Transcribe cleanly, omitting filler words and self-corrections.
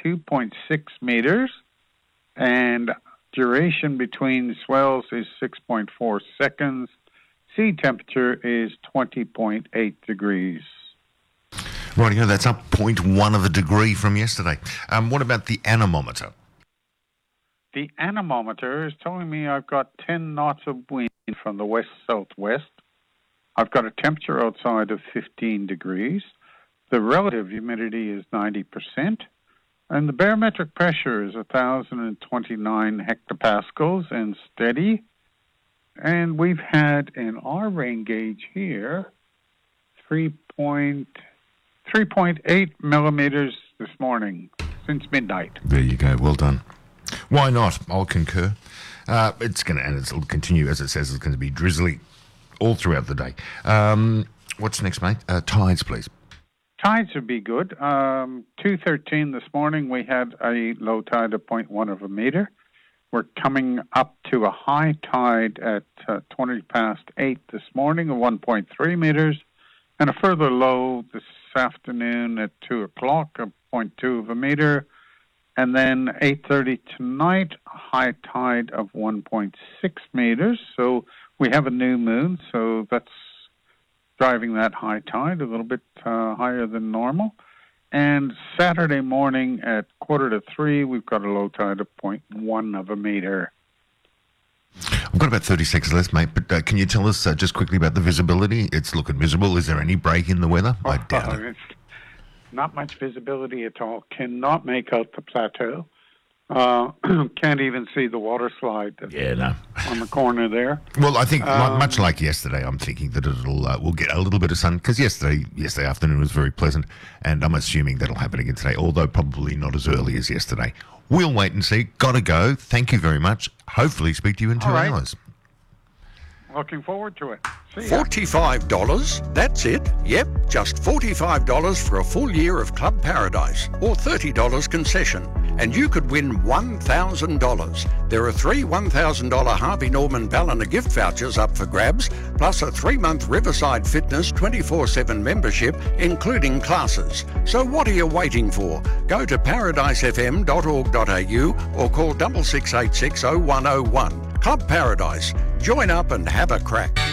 2.6 meters, and duration between swells is 6.4 seconds. Sea temperature is 20.8 degrees. Right, that's up 0.1 of a degree from yesterday. What about the anemometer? The anemometer is telling me I've got 10 knots of wind from the west-southwest. I've got a temperature outside of 15 degrees. The relative humidity is 90%. And the barometric pressure is 1,029 hectopascals and steady. And we've had in our rain gauge here 3.8 millimeters this morning since midnight. There you go. Well done. Why not? I'll concur. It'll continue, as it says, it's going to be drizzly all throughout the day. What's next, mate? Tides, please. Tides would be good. 2:13 this morning, we had a low tide of 0.1 of a meter. We're coming up to a high tide at 20 past 8 this morning of 1.3 meters, and a further low this afternoon at 2 o'clock of 0.2 of a meter, and then 8:30 tonight, a high tide of 1.6 meters. So we have a new moon, so that's driving that high tide a little bit higher than normal. And Saturday morning at 2:45, we've got a low tide of 0.1 of a meter. I've got about 30 seconds left, mate, but can you tell us just quickly about the visibility? It's looking miserable. Is there any break in the weather? I doubt it. Not much visibility at all. Cannot make out the plateau. Can't even see the water slide on the corner there. Well, I think much like yesterday, I'm thinking that we'll get a little bit of sun, because yesterday afternoon was very pleasant, and I'm assuming that'll happen again today, although probably not as early as yesterday. We'll wait and see. Got to go. Thank you very much. Hopefully speak to you in 2 hours. Looking forward to it. See ya. $45? That's it. Yep, just $45 for a full year of Club Paradise, or $30 concession. And you could win $1,000. There are 3 $1,000 Harvey Norman Ballina gift vouchers up for grabs, plus a 3-month Riverside Fitness 24/7 membership, including classes. So what are you waiting for? Go to paradisefm.org.au or call 6686 0101. Club Paradise. Join up and have a crack.